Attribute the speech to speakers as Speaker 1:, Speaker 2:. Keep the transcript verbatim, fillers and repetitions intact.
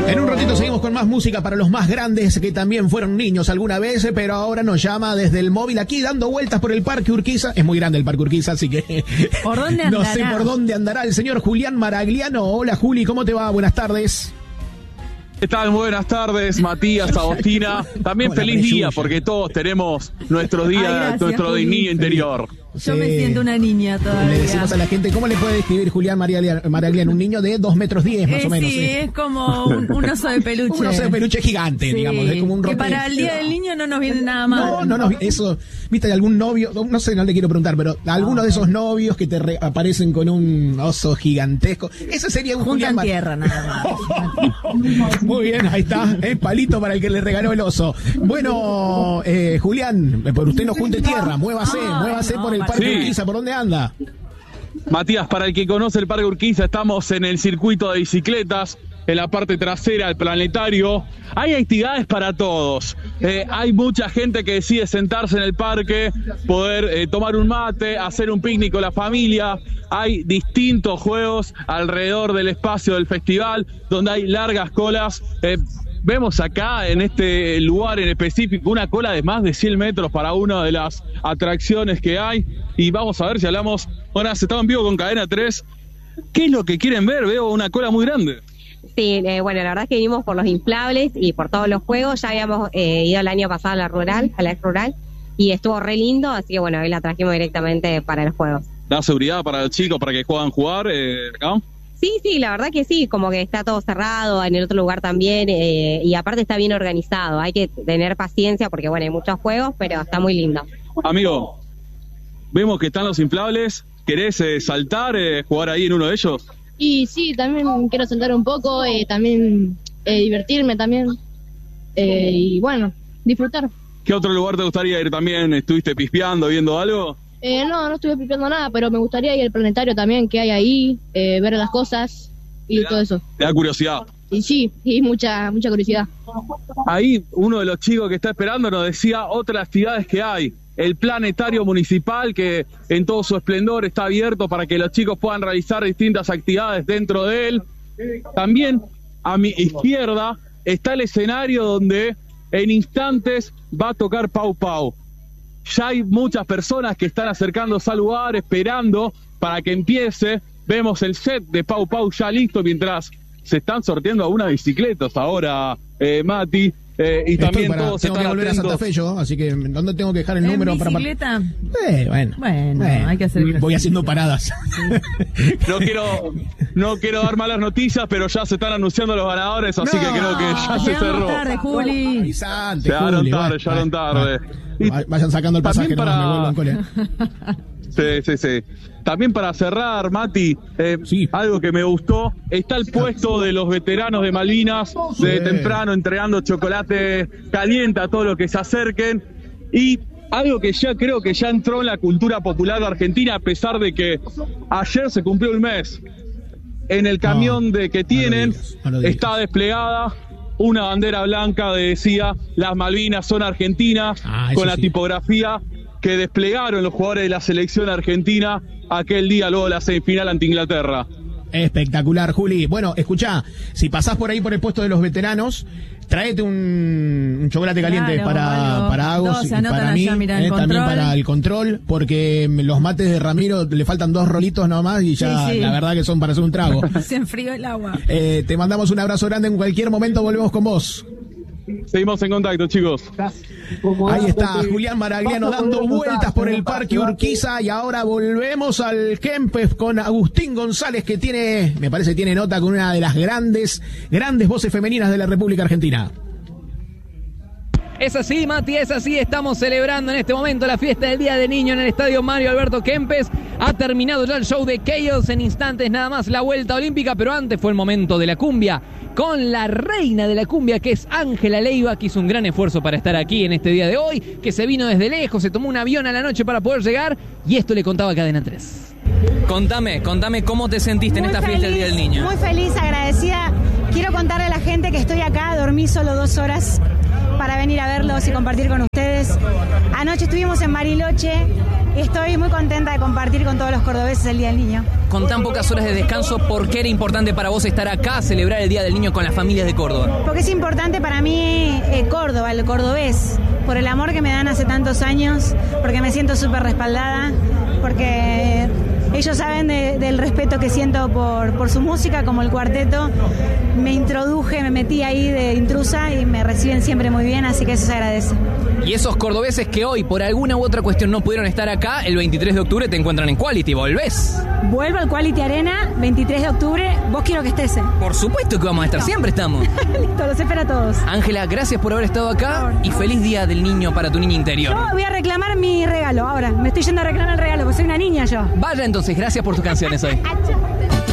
Speaker 1: En un ratito seguimos con más música para los más grandes que también fueron niños alguna vez, pero ahora nos llama desde el móvil aquí dando vueltas por el Parque Urquiza. Es muy grande el Parque Urquiza, así que
Speaker 2: ¿por dónde andará?
Speaker 1: No sé por dónde andará el señor Julián Maragliano. Hola Juli, ¿cómo te va? Buenas tardes.
Speaker 3: ¿Qué tal? Buenas tardes, Matías, Agostina. También
Speaker 1: Hola,
Speaker 3: feliz día,
Speaker 1: Preyuya.
Speaker 3: porque todos tenemos nuestro día,
Speaker 2: Ay, gracias,
Speaker 3: nuestro
Speaker 2: Juli.
Speaker 3: niño interior.
Speaker 2: Yo
Speaker 1: Sí.
Speaker 2: me siento una niña todavía.
Speaker 1: Le decimos a la gente, ¿cómo le puede describir Julián Maragliano? Maragliano? Un niño de dos metros diez, más
Speaker 2: Eh,
Speaker 1: o menos.
Speaker 2: sí,
Speaker 1: ¿eh?
Speaker 2: es como un, un oso de peluche.
Speaker 1: Un oso de peluche gigante,
Speaker 2: Sí,
Speaker 1: digamos. Es como un
Speaker 2: que
Speaker 1: rote.
Speaker 2: para el Día del Niño no nos viene nada mal.
Speaker 1: No, no, no, eso, viste, algún novio, no sé, no le quiero preguntar, pero alguno de esos novios que te re- aparecen con un oso gigantesco, ese sería un Julián
Speaker 2: Juntan
Speaker 1: Mar-
Speaker 2: tierra nada más.
Speaker 1: Muy bien, ahí está, el palito para el que le regaló el oso. Bueno, eh, Julián, por usted no junte tierra, muévase,
Speaker 2: Ay,
Speaker 1: muévase
Speaker 2: no,
Speaker 1: por el
Speaker 2: para-
Speaker 1: Parque
Speaker 3: Sí.
Speaker 1: Urquiza, ¿por dónde anda?
Speaker 3: Matías, para el que conoce el Parque Urquiza, estamos en el circuito de bicicletas, en la parte trasera del planetario. Hay actividades para todos. Eh, hay mucha gente que decide sentarse en el parque, poder eh, tomar un mate, hacer un picnic con la familia. Hay distintos juegos alrededor del espacio del festival, donde hay largas colas. Eh, Vemos acá en este lugar en específico una cola de más de cien metros para una de las atracciones que hay. Y vamos a ver si hablamos. Ahora estamos en vivo con Cadena tres. ¿Qué es lo que quieren ver? Veo una cola muy grande.
Speaker 4: Sí, eh, bueno, la verdad es que vinimos por los inflables y por todos los juegos. Ya habíamos eh, ido el año pasado a la rural, a la ex rural, y estuvo re lindo, así que bueno, hoy la trajimos directamente para los juegos.
Speaker 3: Da seguridad para los chicos para que puedan jugar eh, acá.
Speaker 4: Sí, sí, la verdad que sí, como que está todo cerrado, en el otro lugar también, eh, y aparte está bien organizado. Hay que tener paciencia porque bueno, hay muchos juegos, pero está muy lindo.
Speaker 3: Amigo, vemos que están los inflables. ¿Querés eh, saltar, eh, jugar ahí en uno de ellos?
Speaker 5: Y sí, también quiero saltar un poco, eh, también eh, divertirme también, eh, y bueno, disfrutar.
Speaker 3: ¿Qué otro lugar te gustaría ir también? ¿Estuviste pispeando, viendo algo?
Speaker 5: Eh, no, no estuve pipiando nada, pero me gustaría ir al planetario también que hay ahí, eh, ver las cosas y
Speaker 3: Mirá.
Speaker 5: todo eso.
Speaker 3: Te da curiosidad.
Speaker 5: Y sí, y mucha mucha curiosidad.
Speaker 3: Ahí uno de los chicos que está esperando nos decía otras actividades que hay. El planetario municipal, que en todo su esplendor está abierto para que los chicos puedan realizar distintas actividades dentro de él. También a mi izquierda está el escenario donde en instantes va a tocar Pau Pau. Ya hay muchas personas que están acercándose al lugar esperando para que empiece. Vemos el set de Pau Pau ya listo mientras se están sorteando algunas bicicletas ahora, eh, Mati. Eh, y
Speaker 1: Estoy
Speaker 3: también
Speaker 1: para,
Speaker 3: todos
Speaker 1: tengo que
Speaker 3: están
Speaker 1: volver
Speaker 3: atentos.
Speaker 1: a Santa Fe yo, así que ¿dónde tengo que dejar el
Speaker 2: ¿En
Speaker 1: número para...?
Speaker 2: bicicleta?
Speaker 1: Eh, bueno,
Speaker 2: Bueno, hay que hacer
Speaker 1: voy
Speaker 2: ejercicio.
Speaker 1: haciendo paradas.
Speaker 3: No quiero, no quiero dar malas noticias, pero ya se están anunciando los ganadores, así
Speaker 1: No,
Speaker 3: que creo que ya se
Speaker 2: Llegamos
Speaker 3: cerró.
Speaker 2: tarde, Juli.
Speaker 1: Avisante,
Speaker 3: Llegaron
Speaker 1: Juli,
Speaker 3: tarde,
Speaker 1: va,
Speaker 3: llegaron
Speaker 1: va,
Speaker 3: tarde.
Speaker 1: va.
Speaker 3: Y
Speaker 1: Vayan sacando el pasaje,
Speaker 3: también
Speaker 1: no
Speaker 3: para-
Speaker 1: me vuelvan cole.
Speaker 3: Sí, sí, sí. También para cerrar, Mati, eh,
Speaker 1: Sí.
Speaker 3: algo que me gustó, está el puesto de los veteranos de Malvinas, de
Speaker 1: Sí.
Speaker 3: temprano entregando chocolate caliente a todos los que se acerquen. Y algo que ya creo que ya entró en la cultura popular de Argentina, a pesar de que ayer se cumplió un mes. En el camión
Speaker 1: No,
Speaker 3: de que
Speaker 1: no lo
Speaker 3: tienen
Speaker 1: digas, no lo digas.
Speaker 3: está desplegada una bandera blanca que decía las Malvinas son argentinas,
Speaker 1: Ah, eso
Speaker 3: con la
Speaker 1: sí.
Speaker 3: tipografía que desplegaron los jugadores de la selección argentina aquel día luego de la semifinal ante Inglaterra.
Speaker 1: Espectacular, Juli. Bueno, escuchá, si pasás por ahí por el puesto de los veteranos, tráete un, un chocolate caliente
Speaker 2: Claro,
Speaker 1: para,
Speaker 2: algo.
Speaker 1: para Agos
Speaker 2: Dos
Speaker 1: y
Speaker 2: se anotan
Speaker 1: para mí,
Speaker 2: allá, mirá, el
Speaker 1: eh, también
Speaker 2: control.
Speaker 1: para el control, porque los mates de Ramiro le faltan dos rolitos nomás y ya
Speaker 2: Sí, sí.
Speaker 1: la verdad que son para hacer un trago.
Speaker 2: Se enfrió el agua.
Speaker 1: Eh, te mandamos un abrazo grande, en cualquier momento volvemos con vos.
Speaker 3: Seguimos en contacto, chicos.
Speaker 1: Ahí está Julián Maragliano dando vueltas por el Parque Urquiza y ahora volvemos al Kempes con Agustín González, que tiene, me parece que tiene nota con una de las grandes, grandes voces femeninas de la República Argentina.
Speaker 6: Es así, Mati, es así. Estamos celebrando en este momento la fiesta del Día del Niño en el Estadio Mario Alberto Kempes. Ha terminado ya el show de Chaos, en instantes nada más la vuelta olímpica, pero antes fue el momento de la cumbia con la reina de la cumbia, que es Ángela Leiva, que hizo un gran esfuerzo para estar aquí en este día de hoy, que se vino desde lejos, se tomó un avión a la noche para poder llegar, y esto le contaba a Cadena tres. Contame, contame cómo te sentiste en
Speaker 7: Muy
Speaker 6: esta fiesta del Día del
Speaker 7: feliz,
Speaker 6: Niño.
Speaker 7: Muy feliz, agradecida. Quiero contarle a la gente que estoy acá, dormí solo dos horas para venir a verlos y compartir con ustedes. noches. Anoche estuvimos en Bariloche y estoy muy contenta de compartir con todos los cordobeses el Día del Niño.
Speaker 6: Con tan pocas horas de descanso, ¿por qué era importante para vos estar acá a celebrar el Día del Niño con las familias de Córdoba?
Speaker 7: Porque es importante para mí eh, Córdoba, el cordobés, por el amor que me dan hace tantos años, porque me siento súper respaldada, porque ellos saben de, del respeto que siento por, por su música, como el cuarteto. Me introduje, me metí ahí de intrusa y me reciben siempre muy bien, así que eso se agradece.
Speaker 6: Y esos cordobeses que hoy, por alguna u otra cuestión, no pudieron estar acá, el veintitrés de octubre te encuentran en Quality, ¿volvés?
Speaker 7: Vuelvo al Quality Arena, veintitrés de octubre, vos quiero que estés. ¿eh?
Speaker 6: Por supuesto que vamos a estar, siempre estamos.
Speaker 7: Listo, los espero a todos.
Speaker 6: Ángela, gracias por haber estado acá y feliz Día del Niño para tu niña interior.
Speaker 7: Yo voy a reclamar mi regalo ahora, me estoy yendo a reclamar el regalo, porque soy una niña yo.
Speaker 6: Vaya entonces, gracias por tus canciones hoy.